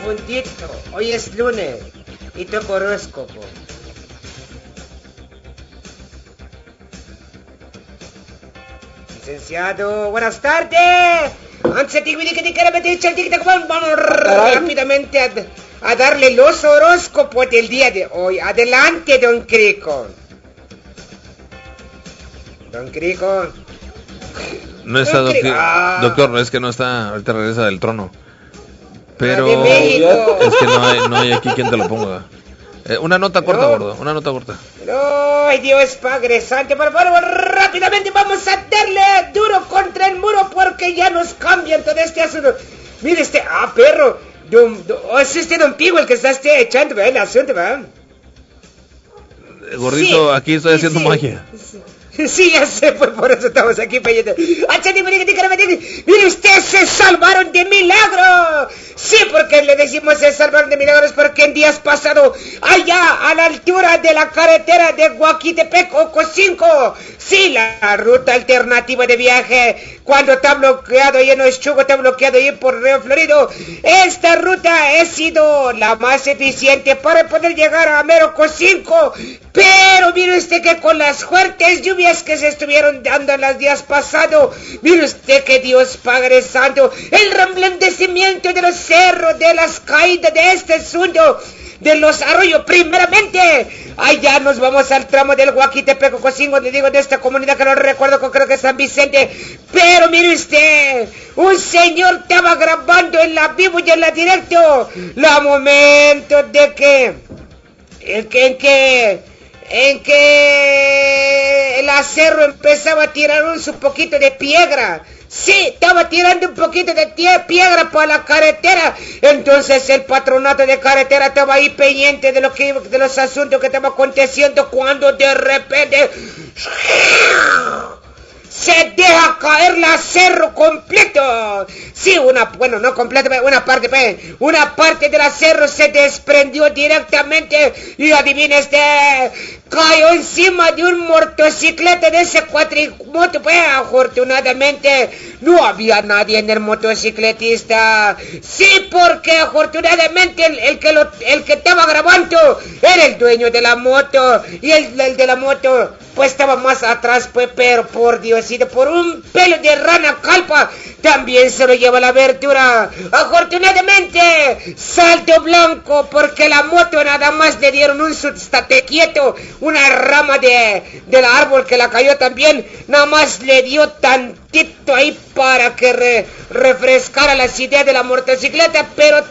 Fundito, hoy es lunes y toco horóscopo. Licenciado, buenas tardes. Vamos rápidamente a darle los horóscopos del día de hoy. Adelante, don Crico. Don Crico. No está, doctor, es que no está, ahorita regresa del trono. Pero de México. Es que no hay aquí quien te lo ponga. Una nota corta, gordo, una nota corta. ¡Ay, Dios Padre Santo! Por favor, rápidamente vamos a darle duro contra el muro porque ya nos cambian todo este asunto. Mire perro. Es don Pigo el que está echando, ¿verdad? El asunto, ¿verdad? Gordito, sí, aquí estoy haciendo magia. Sí, ya sé, pues por eso estamos aquí, peyete. Mire, ustedes se salvaron de milagro. Sí, porque le decimos se salvaron de milagros porque en días pasados, allá a la altura de la carretera de Guaquitepec, Ocosinco, sí, la ruta alternativa de viaje, cuando está bloqueado ahí en Ochugo, está bloqueado ahí por Río Florido, esta ruta ha sido la más eficiente para poder llegar a mero Ocosinco. Pero mire usted que con las fuertes lluvias que se estuvieron dando en los días pasados, mire usted que Dios Padre Santo, el reblandecimiento de los cerros, de las caídas de este asunto, de los arroyos, primeramente, allá nos vamos al tramo del Guaquitepec, Ocosingo, le digo de esta comunidad que no recuerdo, creo que es San Vicente, pero mire usted, un señor estaba grabando en la vivo y en la directo, la momento de que el acerro empezaba a tirar un poquito de piedra. Sí, estaba tirando un poquito de piedra para la carretera. Entonces el patronato de carretera estaba ahí pendiente de los asuntos que estaban aconteciendo cuando de repente se deja caer el acerro completo. Sí, no completo, una parte del acerro se desprendió directamente y adivine cayó encima de un motocicleta de ese cuatrimoto. Pues afortunadamente no había nadie en el motocicletista. Sí, porque afortunadamente el que estaba grabando era el dueño de la moto y el de la moto pues estaba más atrás, pues, pero por Diosito, por un pelo de rana calpa también se lo lleva la abertura. Afortunadamente salto blanco porque la moto nada más le dieron un estate quieto, una rama del árbol que la cayó también, nada más le dio tantito ahí para que refrescara las ideas de la motocicleta, pero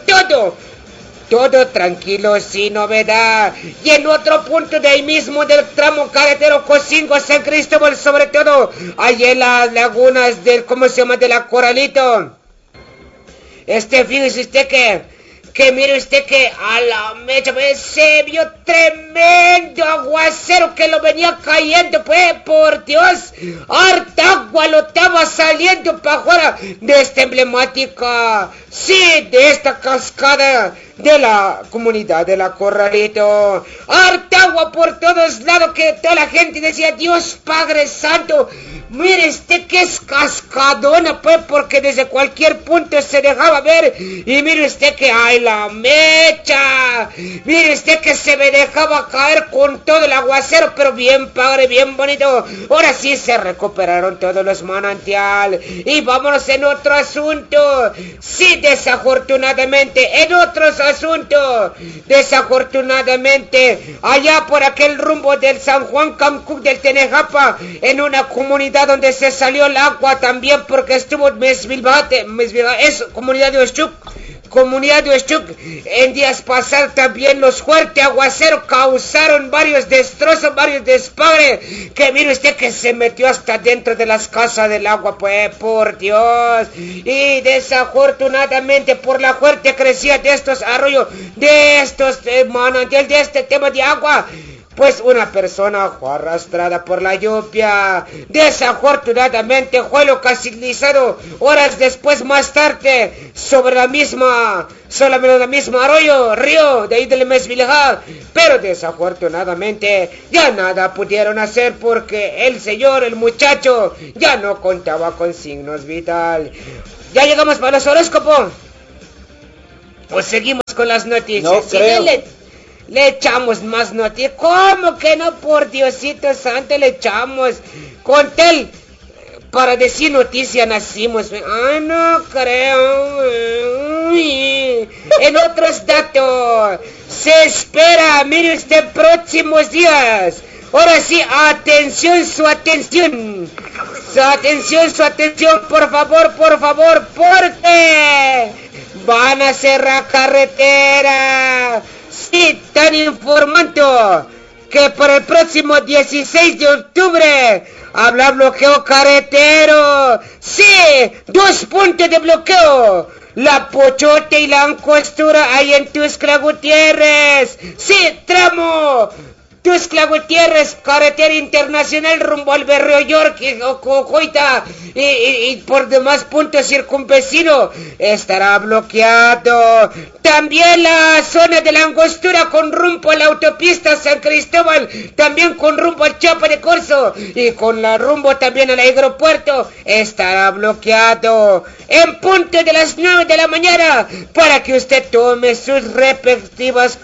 todo tranquilo, sin novedad. Y en otro punto de ahí mismo del tramo carretero Ocosingo, San Cristóbal, sobre todo, allá en las lagunas de la Coralito. Fíjese usted que mire usted que a la mecha pues, se vio tremendo aguacero que lo venía cayendo, pues, por Dios, harta agua lo estaba saliendo para afuera de esta emblemática, sí, de esta cascada de la comunidad de la Corralito, harta agua por todos lados que toda la gente decía, Dios Padre Santo, mire usted que es cascadona, pues, porque desde cualquier punto se dejaba ver, y mire usted que hay la mecha, mire usted que se me dejaba caer con todo el aguacero, pero bien padre, bien bonito. Ahora sí se recuperaron todos los manantiales, y vámonos en otro asunto. Sí, desafortunadamente, en otros asuntos, desafortunadamente, allá por aquel rumbo del San Juan Cancún del Tenejapa, en una comunidad donde se salió el agua también porque estuvo Mesvilbate, es comunidad de Ochuc, en días pasados también los fuertes aguaceros causaron varios destrozos, varios despadres, que mire usted que se metió hasta dentro de las casas del agua, pues, por Dios, y desafortunadamente por la fuerte crecida de estos arroyos, de estos manantiales, de este tema de agua, pues una persona fue arrastrada por la lluvia. Desafortunadamente fue localizado horas después, más tarde, sobre la misma río de ahí del Mesvilja. Pero desafortunadamente ya nada pudieron hacer porque el muchacho, ya no contaba con signos vitales. Ya llegamos para los horóscopos. Pues seguimos. con las noticias. No creo. Le echamos más noticias. ¿Cómo que no? Por Diosito santo, le echamos. Con tal, para decir noticia nacimos. Ay, no creo. Uy. En otros datos, se espera, mire usted, próximos días. Ahora sí, atención, su atención. Su atención, por favor, porque van a cerrar carretera. Sí, están informando que para el próximo 16 de octubre habrá bloqueo carretero. Sí, 2 puntos de bloqueo. La Pochote y la Angostura ahí en Tuxtla Gutiérrez. Sí, tramo Tuxtla Gutiérrez, carretera internacional rumbo al Berrio York y Coita y por demás puntos circunvecinos estará bloqueado. También la zona de la Angostura con rumbo a la autopista San Cristóbal, también con rumbo al Chapa de Corzo y con la rumbo también al aeropuerto estará bloqueado. En punto de las 9 de la mañana para que usted tome sus respectivas,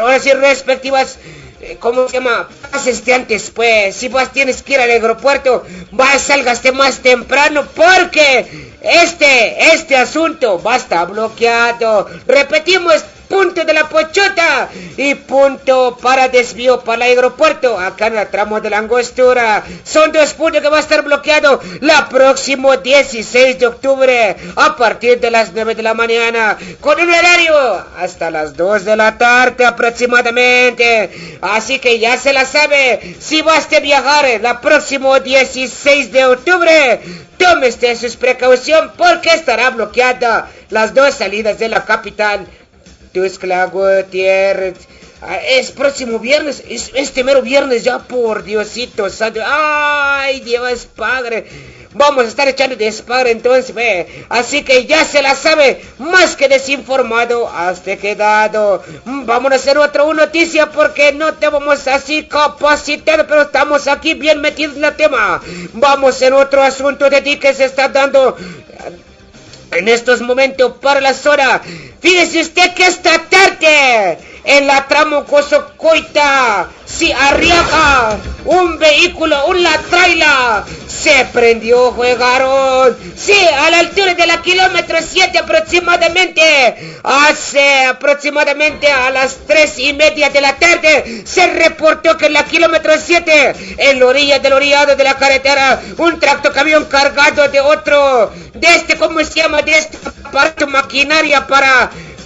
¿cómo se llama? Pases antes, pues. Si vos tienes que ir al aeropuerto, salgaste más temprano, porque este asunto va a estar bloqueado. Repetimos, punto de la Pochota y punto para desvío para el aeropuerto, acá en el tramo de la Angostura. Son 2 puntos que va a estar bloqueado la próximo 16 de octubre a partir de las 9 de la mañana, con un horario hasta las 2 de la tarde aproximadamente. Así que ya se la sabe, si vas a viajar el próximo 16 de octubre, tome usted sus precauciones porque estará bloqueada las 2 salidas de la capital. Tuxtla Gutiérrez. Es próximo viernes, este mero viernes ya, por Diosito santo. Ay, Dios Padre. Vamos a estar echando despadre entonces, ve. Así que ya se la sabe, más que desinformado, hasta quedado. Vamos a hacer otra noticia porque no te vamos así capacitados, pero estamos aquí bien metidos en el tema. Vamos en otro asunto de ti que se está dando en estos momentos para la zona. Fíjese usted que esta tarde en la tramo Cozocoita, si Arriaga, un vehículo, una traila, se prendió, jugaron. Sí, a la altura de la kilómetro 7 aproximadamente, aproximadamente a las 3:30 de la tarde, se reportó que en la kilómetro 7, en la orilla del orillado de la carretera, un tractocamión cargado de ¿cómo se llama? De este aparato maquinaria para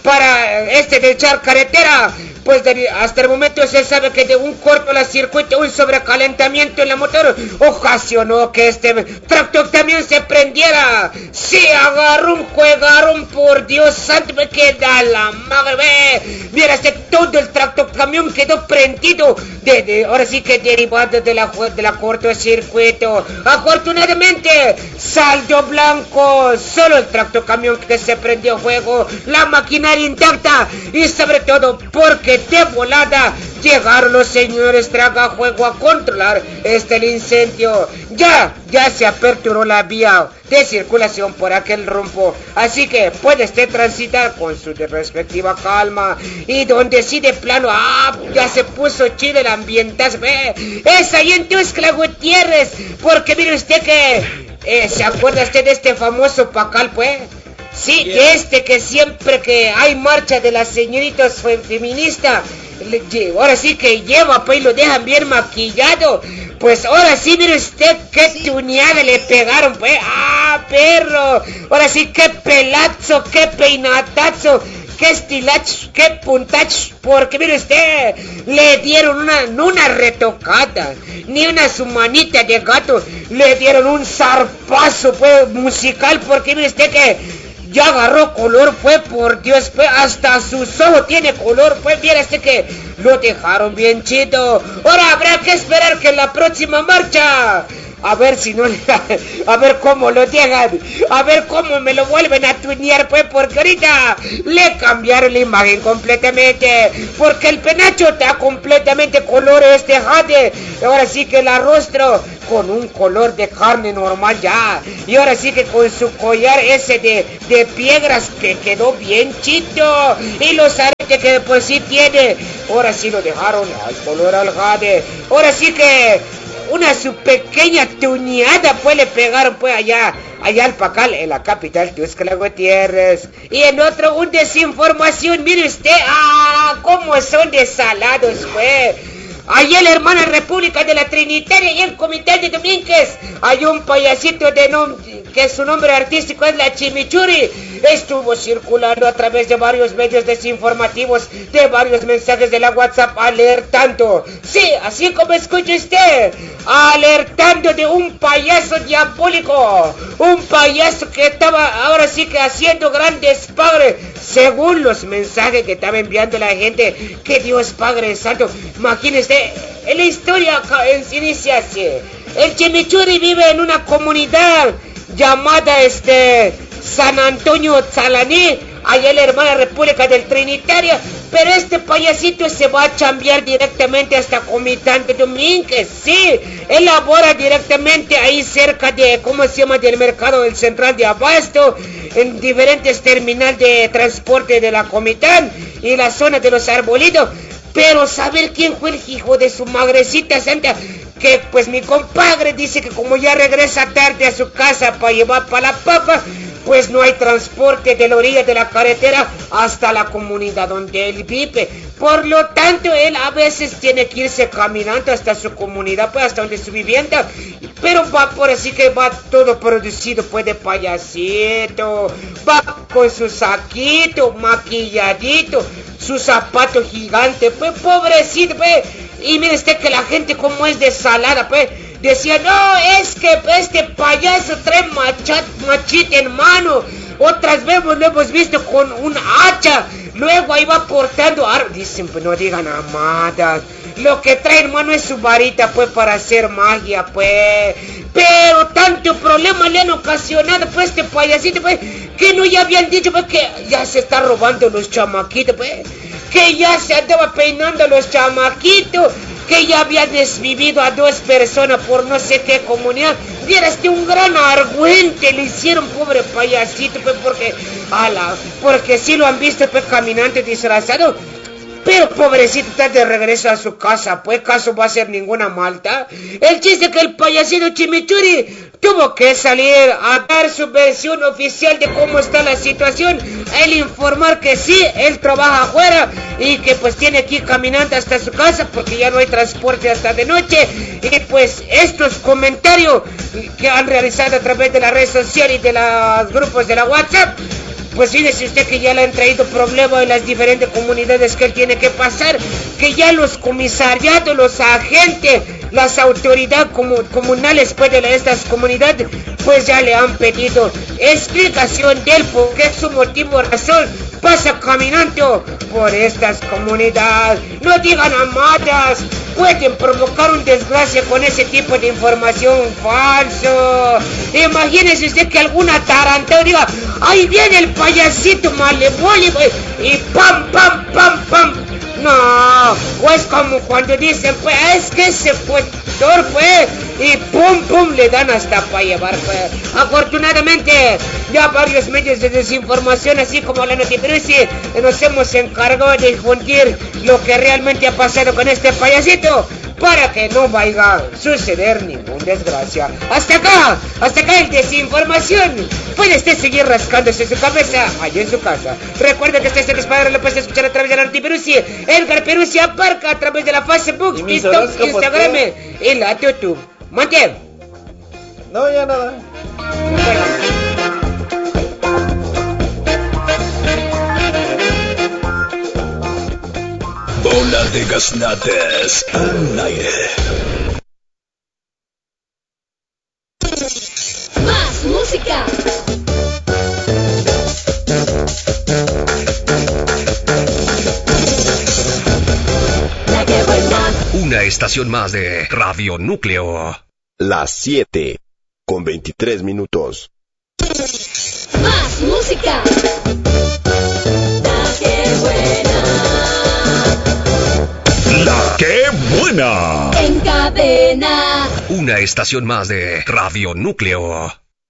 de echar carretera. Pues hasta el momento se sabe que de un cortocircuito, un sobrecalentamiento en la motor ocasionó que este tractocamión se prendiera. Sí, agarrón, por Dios santo, me queda la madre. Mira, todo el tractocamión quedó prendido. Ahora sí que derivado de la cortocircuito. Afortunadamente, saldo blanco. Solo el tractocamión que se prendió fuego, la maquinaria intacta y sobre todo porque de volada llegaron los señores Tragajuego a controlar el incendio. Ya se aperturó la vía de circulación por aquel rumbo, así que puede usted transitar con su respectiva calma. Y donde sí de plano, ya se puso chido el ambientazo, es ahí en Tuxtla Gutiérrez, porque mire usted que ¿se acuerda usted de este famoso Pacal, pues? Sí, que siempre que hay marcha de las señoritas feministas, ahora sí que lleva, pues, y lo dejan bien maquillado. Pues ahora sí, mire usted qué tuneada le pegaron, pues. Perro. Ahora sí, qué pelazo, qué peinatazo, qué estilacho, qué puntacho. Porque mire usted, le dieron una retocada, ni una su manita de gato, le dieron un zarpazo, pues, musical. Porque mire usted que ya agarró color, fue, por Dios, fue, hasta sus ojos tiene color, fue, mira que lo dejaron bien chido. Ahora habrá que esperar que en la próxima marcha a ver si no, a ver cómo lo dejan, a ver cómo me lo vuelven a tunear, pues, porque ahorita le cambiaron la imagen completamente, porque el penacho está completamente color jade, ahora sí que el rostro con un color de carne normal ya, y ahora sí que con su collar ese de piedras que quedó bien chito, y los aretes que por sí tiene, ahora sí lo dejaron al color al jade, ahora sí que una su pequeña tuneada pues le pegaron pues allá al Pacal, en la capital Tuxtla Gutiérrez. Y en otro, un desinformación, mire usted, cómo son desalados pues. Allí en la hermana República de la Trinitaria y en Comité de Domínguez hay un payasito que su nombre artístico es la Chimichurri. Estuvo circulando a través de varios medios desinformativos, de varios mensajes de la WhatsApp alertando. Sí, así como escucha usted, alertando de un payaso diabólico. Un payaso que estaba ahora sí que haciendo grandes padres, según los mensajes que estaba enviando la gente, que Dios Padre Santo. Imagínese, en la historia inicia así. El Chimichurri vive en una comunidad llamada San Antonio Tzalaní, allá en la hermana República del Trinitaria, pero este payasito se va a chambear directamente hasta Comitán de Domínguez, sí, él labora directamente ahí cerca de, ¿cómo se llama?, del mercado del central de Abasto, en diferentes terminales de transporte de la Comitán y la zona de los arbolitos. Pero saber quién fue el hijo de su madrecita santa, que pues mi compadre dice que como ya regresa tarde a su casa para llevar para la papa, pues no hay transporte de la orilla de la carretera hasta la comunidad donde él vive. Por lo tanto, él a veces tiene que irse caminando hasta su comunidad, pues hasta donde su vivienda. Pero va por así que va todo producido pues de payasito, va con su saquito maquilladito, su zapato gigante, pues pobrecito, pues. Y mire usted que la gente como es desalada, pues. Decía, no, es que este payaso trae machete en mano. Otras veces lo hemos visto con un hacha. Luego ahí va portando armas. Dicen, pues no digan amadas. Lo que trae en mano es su varita, pues, para hacer magia, pues. Pero tanto problema le han ocasionado, pues, este payasito, pues, que no ya habían dicho, pues, que ya se está robando los chamaquitos, pues. Que ya se andaba peinando los chamaquitos. Que ya había desvivido a 2 personas por no sé qué comunidad. Vieras que un gran argüente le hicieron, pobre payasito, pues, porque sí lo han visto, pues, caminante disfrazado. Pero pobrecito está de regreso a su casa, pues, ¿caso va a ser ninguna malta? El chiste es que el payasito Chimichurri tuvo que salir a dar su versión oficial de cómo está la situación. Él informar que sí, él trabaja afuera y que pues tiene que ir caminando hasta su casa porque ya no hay transporte hasta de noche. Y pues estos comentarios que han realizado a través de las redes sociales y de los grupos de la WhatsApp, pues fíjese usted que ya le han traído problemas en las diferentes comunidades que él tiene que pasar, que ya los comisariatos, los agentes, las autoridades comunales pues, de estas comunidades, pues ya le han pedido explicación de él, porque es su motivo, razón, pasa caminando por estas comunidades. No digan amadas, pueden provocar un desgracia con ese tipo de información falso. Imagínese usted que alguna tarantela diga, ahí viene el payasito malevólico y pam, pam, pam, pam. No, pues como cuando dicen, pues, es que ese fue pues, y pum, pum, le dan hasta para llevar, pues. Afortunadamente, ya varios medios de desinformación, así como la Notipresi, nos hemos encargado de difundir lo que realmente ha pasado con este payasito, para que no vaya a suceder ninguna desgracia. Hasta acá el desinformación. Puede usted seguir rascándose su cabeza allá en su casa. Recuerda que este Espadero lo puedes escuchar a través de la Notiperuzzi. Edgar Peruzzi aparca a través de la Facebook, TikTok, Instagram y la YouTube. Monte. No, ya nada. Bola de gaznates al aire. Más música. La que buena. Una estación más de Radio Núcleo. Las 7:23. Más música. La que buena. La que buena. En cadena. Una estación más de Radio Núcleo.